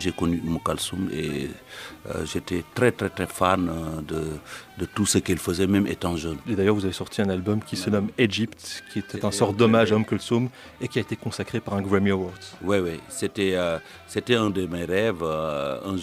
j'ai connu Kalsoum et j'étais très très très fan de tout ce qu'elle faisait, même étant jeune. Et d'ailleurs, vous avez sorti un album qui se nomme Egypt, qui était un sort d'hommage à Kalsoum et qui a été consacré par un Grammy Award. Oui, c'était un de mes rêves, un